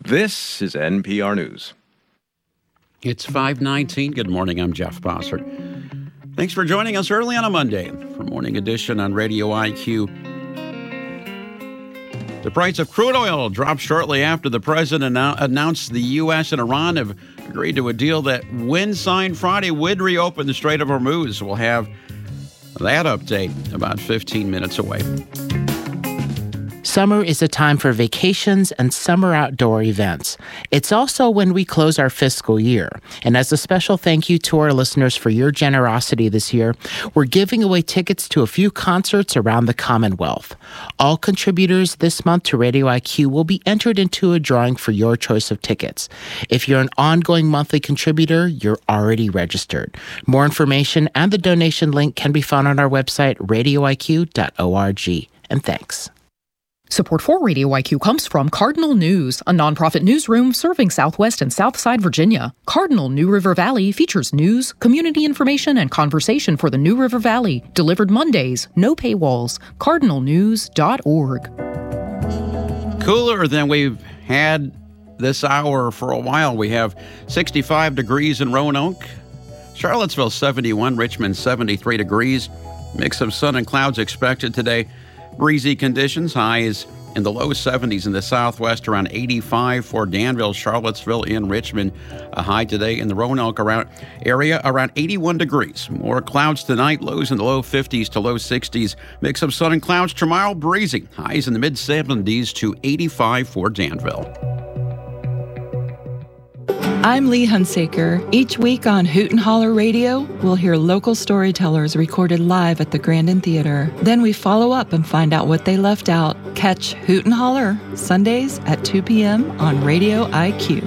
This is NPR News. It's 5:19. Good morning. I'm Jeff Bossert. Thanks for joining us early on a Monday for Morning Edition on Radio IQ. The price of crude oil dropped shortly after the president announced the U.S. and Iran have agreed to a deal that, when signed Friday, would reopen the Strait of Hormuz. We'll have that update about 15 minutes away. Summer is a time for vacations and summer outdoor events. It's also when we close our fiscal year. And as a special thank you to our listeners for your generosity this year, we're giving away tickets to a few concerts around the Commonwealth. All contributors this month to Radio IQ will be entered into a drawing for your choice of tickets. If you're an ongoing monthly contributor, you're already registered. More information and the donation link can be found on our website, radioiq.org. And thanks. Support for Radio IQ comes from Cardinal News, a nonprofit newsroom serving Southwest and Southside Virginia. Cardinal New River Valley features news, community information, and conversation for the New River Valley. Delivered Mondays, no paywalls. cardinalnews.org. Cooler than we've had this hour for a while. We have 65 degrees in Roanoke, Charlottesville 71, Richmond 73 degrees. Mix of sun and clouds expected today. Breezy conditions, highs in the low 70s in the southwest, around 85 for Danville, Charlottesville, and Richmond. A high today in the Roanoke area, around 81 degrees. More clouds tonight, lows in the low 50s to low 60s. Mix of sun and clouds tomorrow, breezy. Highs in the mid 70s to 85 for Danville. I'm Lee Hunsaker. Each week on Hoot and Holler Radio, we'll hear local storytellers recorded live at the Grandin Theater. Then we follow up and find out what they left out. Catch Hoot and Holler Sundays at 2 p.m. on Radio IQ.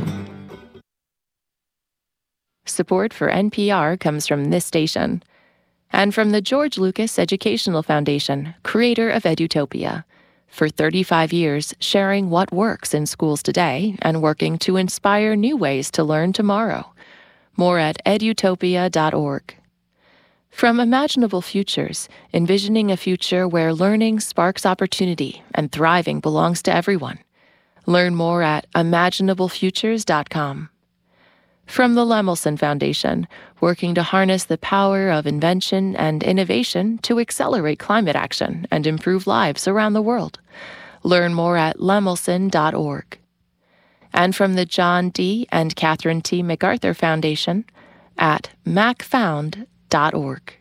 Support for NPR comes from this station and from the George Lucas Educational Foundation, creator of Edutopia. For 35 years, sharing what works in schools today and working to inspire new ways to learn tomorrow. More at edutopia.org. From Imaginable Futures, envisioning a future where learning sparks opportunity and thriving belongs to everyone. Learn more at imaginablefutures.com. From the Lemelson Foundation, working to harness the power of invention and innovation to accelerate climate action and improve lives around the world. Learn more at lemelson.org. And from the John D. and Catherine T. MacArthur Foundation at macfound.org.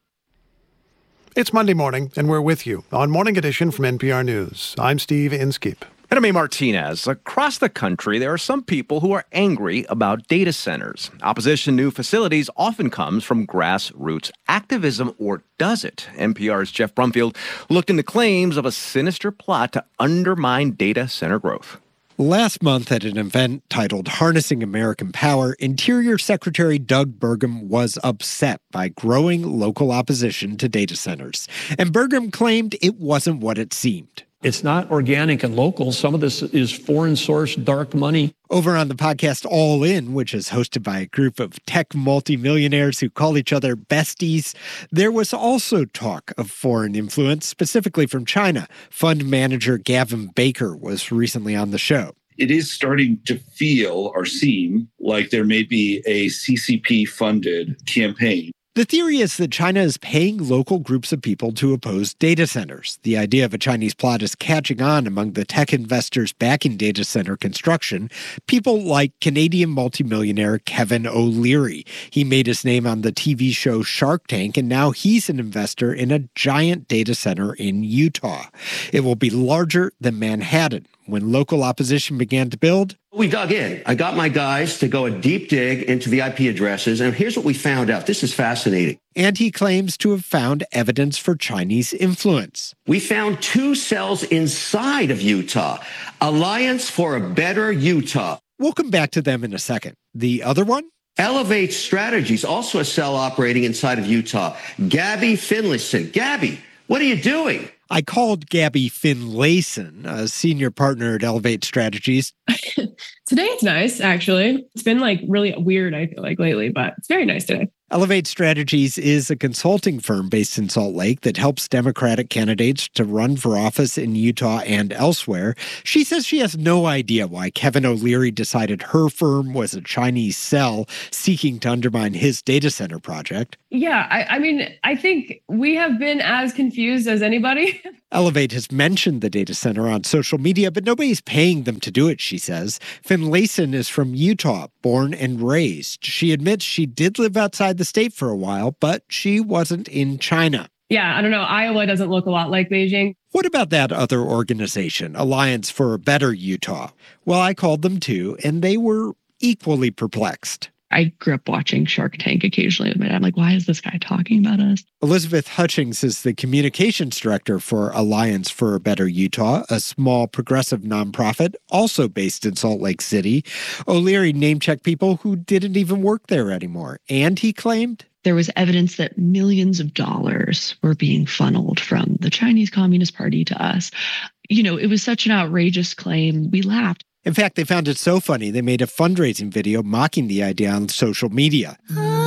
It's Monday morning, and we're with you on Morning Edition from NPR News. I'm Steve Inskeep. And I'm Martinez. Across the country, there are some people who are angry about data centers. Opposition to new facilities often comes from grassroots activism, or does it? NPR's Jeff Brumfield looked into claims of a sinister plot to undermine data center growth. Last month at an event titled Harnessing American Power, Interior Secretary Doug Burgum was upset by growing local opposition to data centers. And Burgum claimed it wasn't what it seemed. It's not organic and local. Some of this is foreign-sourced dark money. Over on the podcast All In, which is hosted by a group of tech multimillionaires who call each other besties, there was also talk of foreign influence, specifically from China. Fund manager Gavin Baker was recently on the show. It is starting to feel or seem like there may be a CCP-funded campaign. The theory is that China is paying local groups of people to oppose data centers. The idea of a Chinese plot is catching on among the tech investors backing data center construction, people like Canadian multimillionaire Kevin O'Leary. He made his name on the TV show Shark Tank, and now he's an investor in a giant data center in Utah. It will be larger than Manhattan. When local opposition began to build, we dug in. I got my guys to go a deep dig into the IP addresses, and here's what we found out. This is fascinating. And he claims to have found evidence for Chinese influence. We found 2 cells inside of Utah. Alliance for a Better Utah. We'll come back to them in a second. The other one? Elevate Strategies, also a cell operating inside of Utah. Gabby Finlayson. Gabby, what are you doing? I called Gabby Finlayson, a senior partner at Elevate Strategies. Today it's nice, actually. It's been really weird, I feel like, lately, but it's very nice today. Elevate Strategies is a consulting firm based in Salt Lake that helps Democratic candidates to run for office in Utah and elsewhere. She says she has no idea why Kevin O'Leary decided her firm was a Chinese cell seeking to undermine his data center project. Yeah, I mean, I think we have been as confused as anybody. Elevate has mentioned the data center on social media, but nobody's paying them to do it, she says. Finlayson is from Utah, born and raised. She admits she did live outside the state for a while, but she wasn't in China. Yeah, I don't know. Iowa doesn't look a lot like Beijing. What about that other organization, Alliance for a Better Utah? Well, I called them too, and they were equally perplexed. I grew up watching Shark Tank occasionally with my dad. I'm like, why is this guy talking about us? Elizabeth Hutchings is the communications director for Alliance for a Better Utah, a small progressive nonprofit also based in Salt Lake City. O'Leary name-checked people who didn't even work there anymore. And he claimed there was evidence that millions of dollars were being funneled from the Chinese Communist Party to us. You know, it was such an outrageous claim. We laughed. In fact, they found it so funny, they made a fundraising video mocking the idea on social media.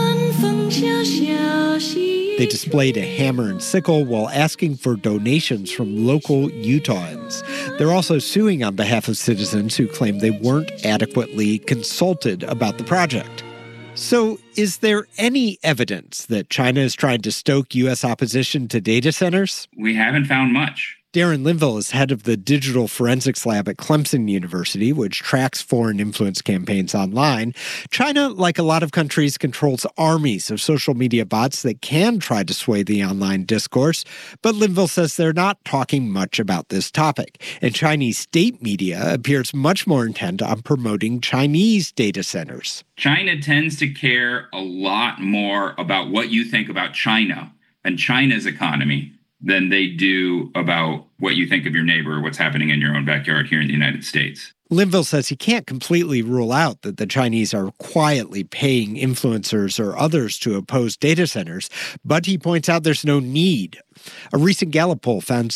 They displayed a hammer and sickle while asking for donations from local Utahns. They're also suing on behalf of citizens who claim they weren't adequately consulted about the project. So, is there any evidence that China is trying to stoke U.S. opposition to data centers? We haven't found much. Darren Linville is head of the Digital Forensics Lab at Clemson University, which tracks foreign influence campaigns online. China, like a lot of countries, controls armies of social media bots that can try to sway the online discourse. But Linville says they're not talking much about this topic. And Chinese state media appears much more intent on promoting Chinese data centers. China tends to care a lot more about what you think about China and China's economy than they do about what you think of your neighbor or what's happening in your own backyard here in the United States. Linville says he can't completely rule out that the Chinese are quietly paying influencers or others to oppose data centers, but he points out there's no need. A recent Gallup poll found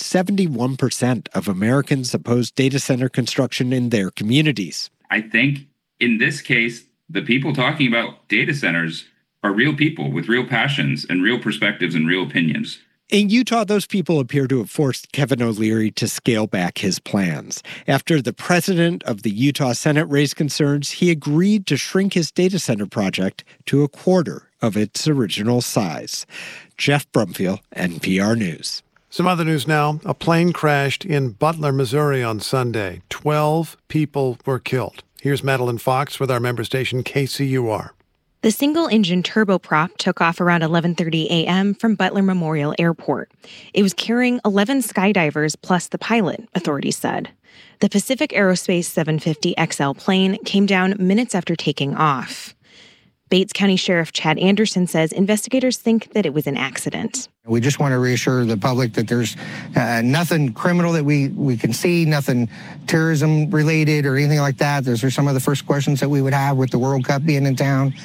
71% of Americans oppose data center construction in their communities. I think in this case, the people talking about data centers are real people with real passions and real perspectives and real opinions. In Utah, those people appear to have forced Kevin O'Leary to scale back his plans. After the president of the Utah Senate raised concerns, he agreed to shrink his data center project to a quarter of its original size. Jeff Brumfield, NPR News. Some other news now. A plane crashed in Butler, Missouri on Sunday. 12 people were killed. Here's Madeline Fox with our member station KCUR. The single-engine turboprop took off around 11:30 a.m. from Butler Memorial Airport. It was carrying 11 skydivers plus the pilot, authorities said. The Pacific Aerospace 750XL plane came down minutes after taking off. Bates County Sheriff Chad Anderson says investigators think that it was an accident. We just want to reassure the public that there's nothing criminal that we can see, nothing terrorism related or anything like that. Those are some of the first questions that we would have with the World Cup being in town.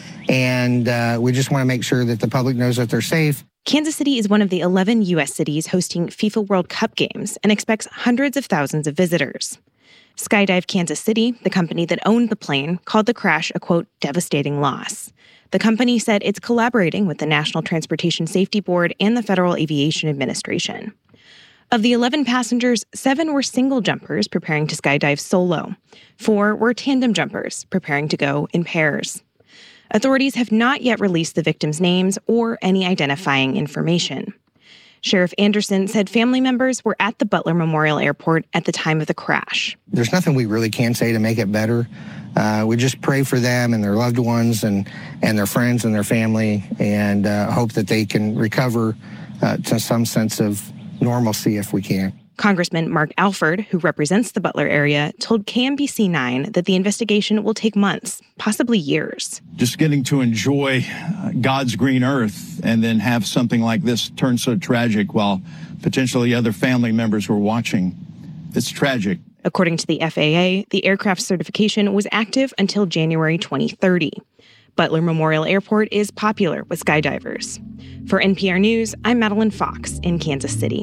And we just want to make sure that the public knows that they're safe. Kansas City is one of the 11 U.S. cities hosting FIFA World Cup games and expects hundreds of thousands of visitors. Skydive Kansas City, the company that owned the plane, called the crash a, quote, devastating loss. The company said it's collaborating with the National Transportation Safety Board and the Federal Aviation Administration. Of the 11 passengers, 7 were single jumpers preparing to skydive solo. 4 were tandem jumpers preparing to go in pairs. Authorities have not yet released the victims' names or any identifying information. Sheriff Anderson said family members were at the Butler Memorial Airport at the time of the crash. There's nothing we really can say to make it better. We just pray for them and their loved ones and their friends and their family and hope that they can recover to some sense of normalcy if we can. Congressman Mark Alford, who represents the Butler area, told KMBC9 that the investigation will take months, possibly years. Just getting to enjoy God's green earth and then have something like this turn so tragic while potentially other family members were watching. It's tragic. According to the FAA, the aircraft certification was active until January 2030. Butler Memorial Airport is popular with skydivers. For NPR News, I'm Madeline Fox in Kansas City.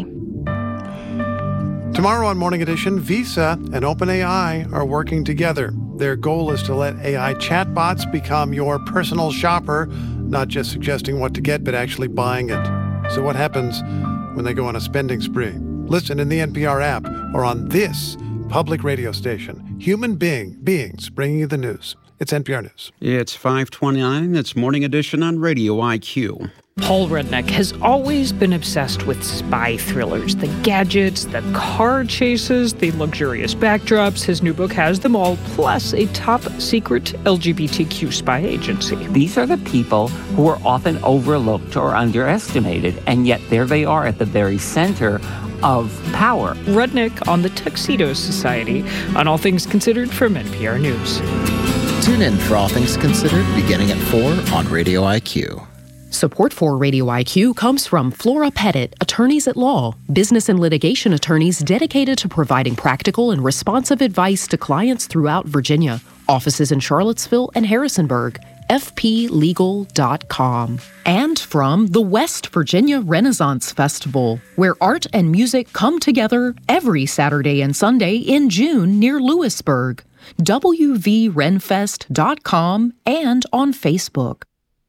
Tomorrow on Morning Edition, Visa and OpenAI are working together. Their goal is to let AI chatbots become your personal shopper, not just suggesting what to get, but actually buying it. So what happens when they go on a spending spree? Listen in the NPR app or on this public radio station. Human beings bringing you the news. It's NPR News. It's 5:29. It's Morning Edition on Radio IQ. Paul Rudnick has always been obsessed with spy thrillers, the gadgets, the car chases, the luxurious backdrops. His new book has them all, plus a top-secret LGBTQ spy agency. These are the people who are often overlooked or underestimated, and yet there they are at the very center of power. Rudnick on the Tuxedo Society on All Things Considered from NPR News. Tune in for All Things Considered beginning at 4 on Radio IQ. Support for Radio IQ comes from Flora Pettit, attorneys at law, business and litigation attorneys dedicated to providing practical and responsive advice to clients throughout Virginia. Offices in Charlottesville and Harrisonburg. fplegal.com. And from the West Virginia Renaissance Festival, where art and music come together every Saturday and Sunday in June near Lewisburg. wvrenfest.com and on Facebook.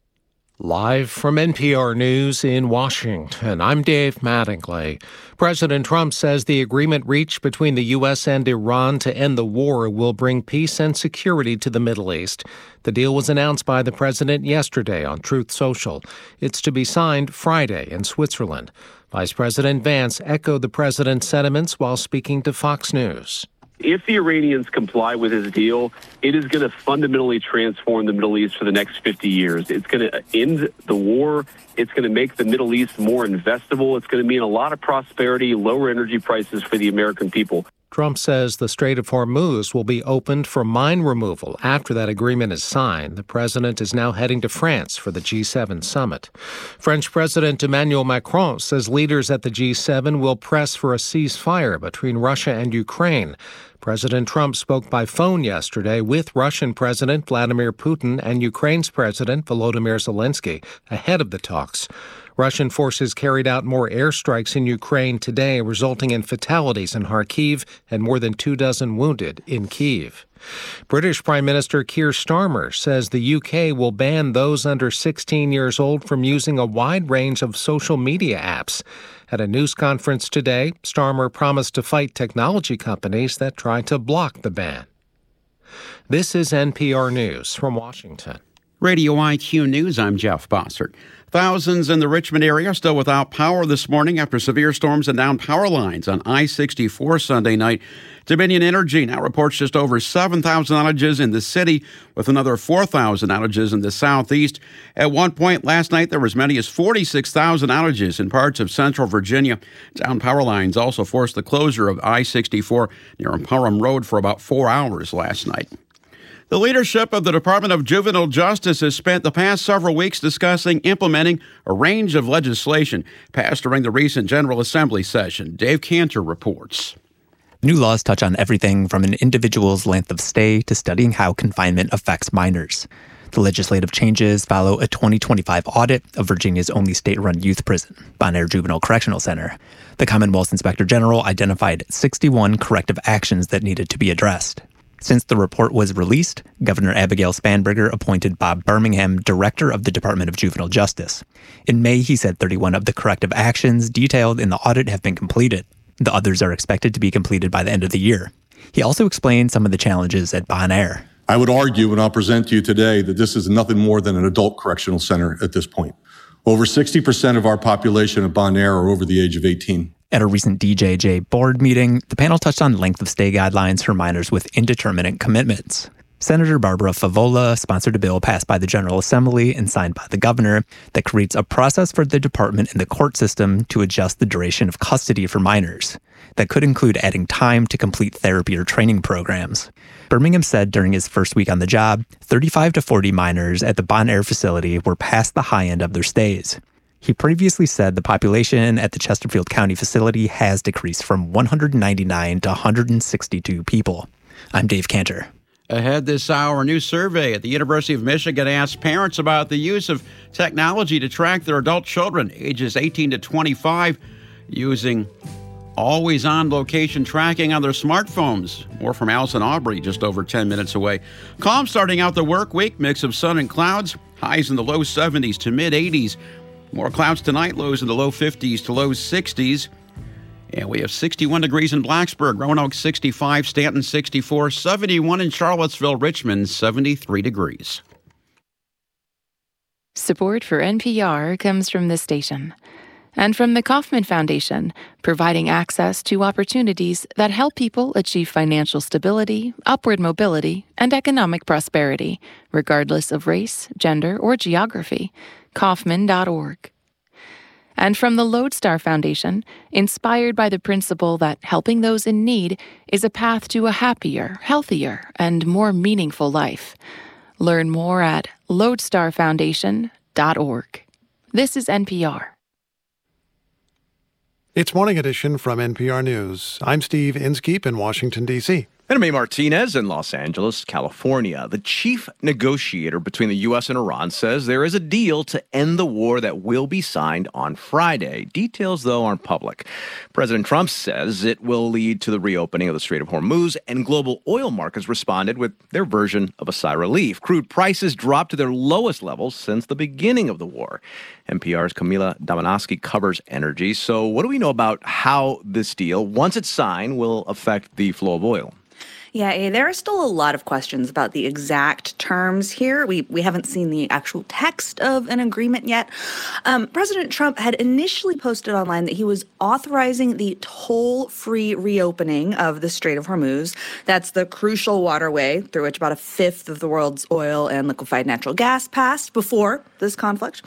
Live from NPR News in Washington, I'm Dave Mattingly. President Trump says the agreement reached between the U.S. and Iran to end the war will bring peace and security to the Middle East. The deal was announced by the president yesterday on Truth Social. It's to be signed Friday in Switzerland. Vice President Vance echoed the president's sentiments while speaking to Fox News. If the Iranians comply with his deal, it is going to fundamentally transform the Middle East for the next 50 years. It's going to end the war. It's going to make the Middle East more investable. It's going to mean a lot of prosperity, lower energy prices for the American people. Trump says the Strait of Hormuz will be opened for mine removal after that agreement is signed. The president is now heading to France for the G7 summit. French President Emmanuel Macron says leaders at the G7 will press for a ceasefire between Russia and Ukraine. President Trump spoke by phone yesterday with Russian President Vladimir Putin and Ukraine's President Volodymyr Zelensky ahead of the talks. Russian forces carried out more airstrikes in Ukraine today, resulting in fatalities in Kharkiv and more than 24 wounded in Kyiv. British Prime Minister Keir Starmer says the UK will ban those under 16 years old from using a wide range of social media apps. At a news conference today, Starmer promised to fight technology companies that try to block the ban. This is NPR News from Washington. Radio IQ News, I'm Jeff Bossert. Thousands in the Richmond area are still without power this morning after severe storms and downed power lines on I-64 Sunday night. Dominion Energy now reports just over 7,000 outages in the city, with another 4,000 outages in the southeast. At one point last night, there were as many as 46,000 outages in parts of central Virginia. Downed power lines also forced the closure of I-64 near Parham Road for about 4 hours last night. The leadership of the Department of Juvenile Justice has spent the past several weeks discussing implementing a range of legislation passed during the recent General Assembly session. Dave Cantor reports. New laws touch on everything from an individual's length of stay to studying how confinement affects minors. The legislative changes follow a 2025 audit of Virginia's only state-run youth prison, Bonaire Juvenile Correctional Center. The Commonwealth's Inspector General identified 61 corrective actions that needed to be addressed. Since the report was released, Governor Abigail Spanberger appointed Bob Birmingham director of the Department of Juvenile Justice. In May, he said 31 of the corrective actions detailed in the audit have been completed. The others are expected to be completed by the end of the year. He also explained some of the challenges at Bonaire. I would argue, and I'll present to you today, that this is nothing more than an adult correctional center at this point. Over 60% of our population at Bonaire are over the age of 18. At a recent DJJ board meeting, the panel touched on length of stay guidelines for minors with indeterminate commitments. Senator Barbara Favola sponsored a bill passed by the General Assembly and signed by the governor that creates a process for the department and the court system to adjust the duration of custody for minors. That could include adding time to complete therapy or training programs. Birmingham said during his first week on the job, 35 to 40 minors at the Bonaire facility were past the high end of their stays. He previously said the population at the Chesterfield County facility has decreased from 199 to 162 people. I'm Dave Cantor. Ahead this hour, a new survey at the University of Michigan asked parents about the use of technology to track their adult children, ages 18 to 25, using always-on location tracking on their smartphones. More from Allison Aubrey, just over 10 minutes away. Calm starting out the work week, mix of sun and clouds. Highs in the low 70s to mid-80s. More clouds tonight, lows in the low 50s to low 60s. And we have 61 degrees in Blacksburg, Roanoke 65, Stanton 64, 71 in Charlottesville, Richmond 73 degrees. Support for NPR comes from this station and from the Kauffman Foundation, providing access to opportunities that help people achieve financial stability, upward mobility, and economic prosperity, regardless of race, gender, or geography. Kauffman.org. And from the Lodestar Foundation, inspired by the principle that helping those in need is a path to a happier, healthier, and more meaningful life. Learn more at lodestarfoundation.org. This is NPR. It's Morning Edition from NPR News. I'm Steve Inskeep in Washington, D.C. And I'm Martinez in Los Angeles, California. The chief negotiator between the U.S. and Iran says there is a deal to end the war that will be signed on Friday. Details, though, aren't public. President Trump says it will lead to the reopening of the Strait of Hormuz, and global oil markets responded with their version of a sigh of relief. Crude prices dropped to their lowest levels since the beginning of the war. NPR's Camila Domonoske covers energy. So what do we know about how this deal, once it's signed, will affect the flow of oil? Yeah, there are still a lot of questions about the exact terms here. We haven't seen the actual text of an agreement yet. President Trump had initially posted online that he was authorizing the toll-free reopening of the Strait of Hormuz. That's the crucial waterway through which about a fifth of the world's oil and liquefied natural gas passed before this conflict.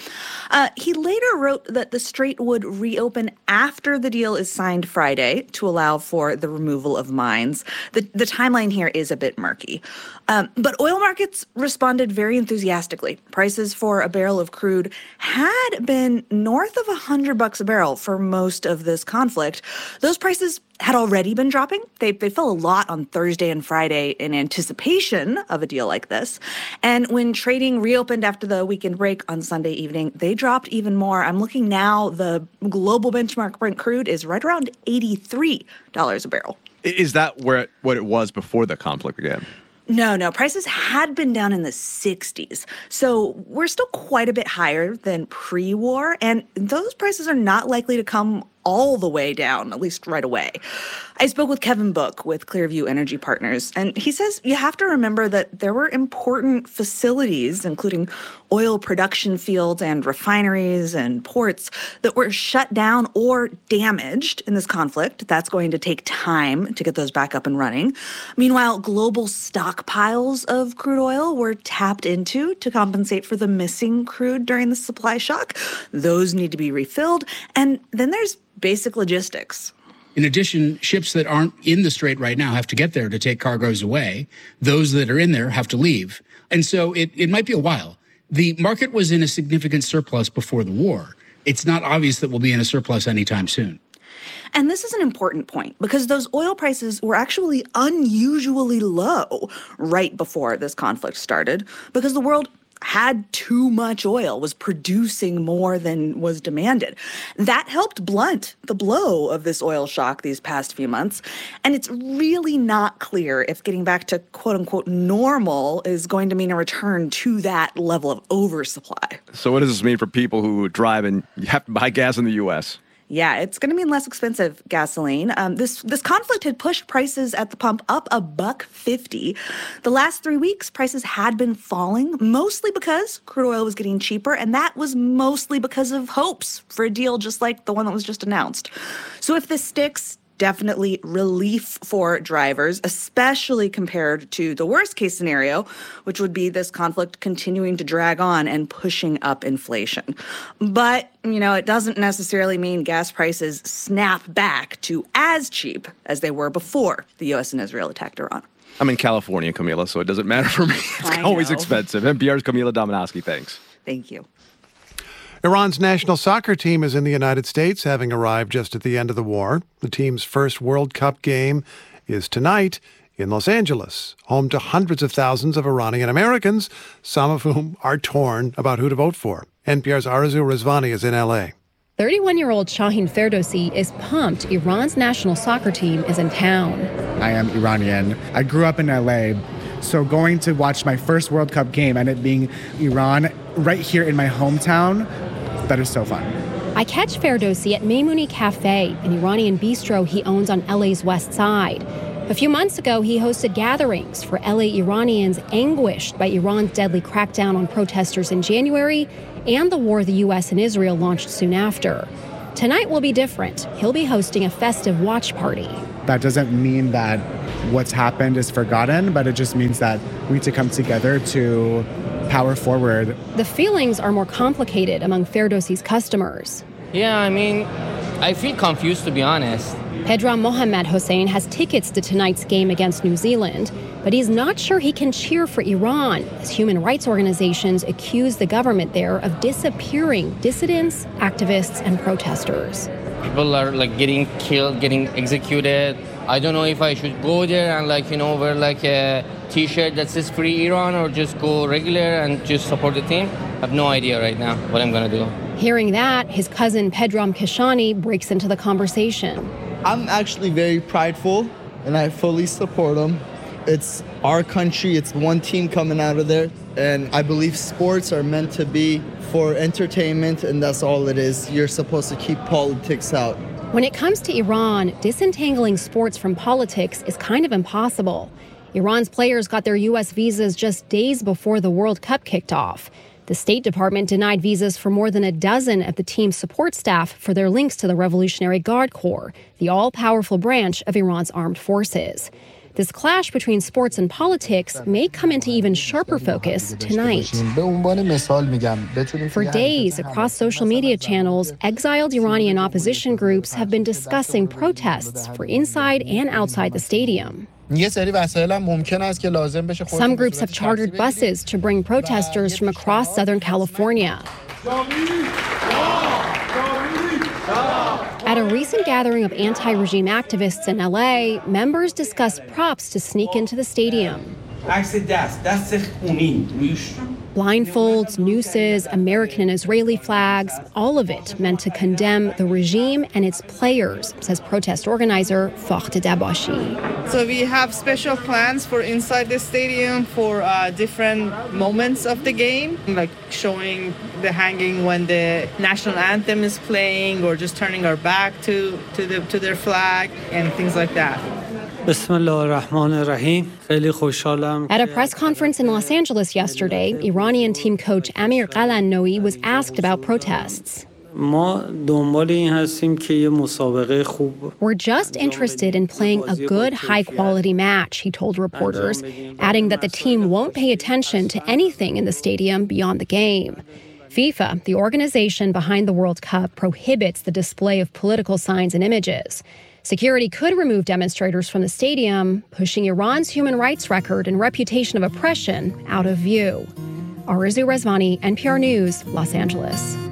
He later wrote that the strait would reopen after the deal is signed Friday to allow for the removal of mines. The timeline here is a bit murky. But oil markets responded very enthusiastically. Prices for a barrel of crude had been north of $100 a barrel for most of this conflict. Those prices had already been dropping. They fell a lot on Thursday and Friday in anticipation of a deal like this. And when trading reopened after the weekend break on Sunday evening, they dropped even more. I'm looking now, the global benchmark Brent crude is right around $83 a barrel. Is that what it was before the conflict began? No. Prices had been down in the 60s. So we're still quite a bit higher than pre-war. And those prices are not likely to come all the way down, at least right away. I spoke with Kevin Book with Clearview Energy Partners, and he says you have to remember that there were important facilities, including oil production fields and refineries and ports, that were shut down or damaged in this conflict. That's going to take time to get those back up and running. Meanwhile, global stockpiles of crude oil were tapped into to compensate for the missing crude during the supply shock. Those need to be refilled. And then there's basic logistics. In addition, ships that aren't in the strait right now have to get there to take cargoes away. Those that are in there have to leave. And so it might be a while. The market was in a significant surplus before the war. It's not obvious that we'll be in a surplus anytime soon. And this is an important point because those oil prices were actually unusually low right before this conflict started because the world had too much oil, was producing more than was demanded. That helped blunt the blow of this oil shock these past few months. And it's really not clear if getting back to quote unquote normal is going to mean a return to that level of oversupply. So what does this mean for people who drive and have to buy gas in the U.S.? Yeah, it's going to mean less expensive gasoline. This conflict had pushed prices at the pump up $1.50. The last 3 weeks, prices had been falling, mostly because crude oil was getting cheaper, and that was mostly because of hopes for a deal just like the one that was just announced. So if this sticks, definitely relief for drivers, especially compared to the worst case scenario, which would be this conflict continuing to drag on and pushing up inflation. But, it doesn't necessarily mean gas prices snap back to as cheap as they were before the U.S. and Israel attacked Iran. I'm in California, Camila, so it doesn't matter for me. It's always expensive. NPR's Camila Domonoske, thanks. Thank you. Iran's national soccer team is in the United States, having arrived just at the end of the war. The team's first World Cup game is tonight in Los Angeles, home to hundreds of thousands of Iranian Americans, some of whom are torn about who to vote for. NPR's Arezou Rezvani is in L.A. 31-year-old Shaheen Ferdowsi is pumped Iran's national soccer team is in town. I am Iranian. I grew up in LA, so going to watch my first World Cup game and it being Iran right here in my hometown, that is so fun. I catch Ferdowsi at Maimouni Cafe, an Iranian bistro he owns on LA's west side. A few months ago, he hosted gatherings for LA Iranians anguished by Iran's deadly crackdown on protesters in January and the war the U.S. and Israel launched soon after. Tonight will be different. He'll be hosting a festive watch party. That doesn't mean that what's happened is forgotten, but it just means that we need to come together to power forward. The feelings are more complicated among Ferdowsi's customers. Yeah, I feel confused, to be honest. Pedram Mohammad Hossein has tickets to tonight's game against New Zealand, but he's not sure he can cheer for Iran as human rights organizations accuse the government there of disappearing dissidents, activists, and protesters. People are getting killed, getting executed. I don't know if I should go there and wear a t-shirt that says Free Iran or just go regular and just support the team. I have no idea right now what I'm going to do. Hearing that, his cousin Pedram Keshani breaks into the conversation. I'm actually very prideful, and I fully support them. It's our country. It's one team coming out of there. And I believe sports are meant to be for entertainment, and that's all it is. You're supposed to keep politics out. When it comes to Iran, disentangling sports from politics is kind of impossible. Iran's players got their U.S. visas just days before the World Cup kicked off. The State Department denied visas for more than a dozen of the team's support staff for their links to the Revolutionary Guard Corps, the all-powerful branch of Iran's armed forces. This clash between sports and politics may come into even sharper focus tonight. For days, across social media channels, exiled Iranian opposition groups have been discussing protests for inside and outside the stadium. Some groups have chartered buses to bring protesters from across Southern California. At a recent gathering of anti-regime activists in LA, members discussed props to sneak into the stadium. Blindfolds, nooses, American and Israeli flags, all of it meant to condemn the regime and its players, says protest organizer Fakht Dabashi. So we have special plans for inside the stadium for different moments of the game, like showing the hanging when the national anthem is playing, or just turning our back to their flag and things like that. At a press conference in Los Angeles yesterday, Iranian team coach Amir Qalannoui was asked about protests. We're just interested in playing a good, high-quality match, he told reporters, adding that the team won't pay attention to anything in the stadium beyond the game. FIFA, the organization behind the World Cup, prohibits the display of political signs and images. Security could remove demonstrators from the stadium, pushing Iran's human rights record and reputation of oppression out of view. Arezou Rezvani, NPR News, Los Angeles.